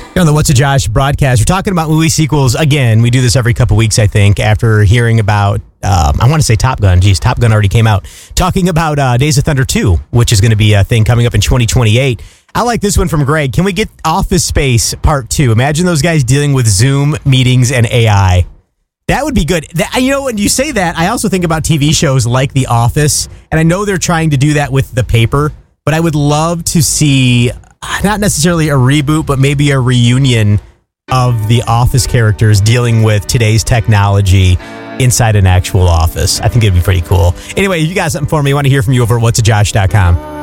On the What's a Josh broadcast, we're talking about movie sequels again. We do this every couple weeks, I think, after hearing about, I want to say Top Gun. Geez, Top Gun already came out. Talking about Days of Thunder 2, which is going to be a thing coming up in 2028. I like this one from Greg. Can we get Office Space Part 2? Imagine those guys dealing with Zoom meetings and AI. That would be good. When you say that, I also think about TV shows like The Office, and I know they're trying to do that with the paper, but I would love to see not necessarily a reboot, but maybe a reunion of the Office characters dealing with today's technology inside an actual office. I think it'd be pretty cool. Anyway, if you got something for me, I want to hear from you over at whatsajosh.com.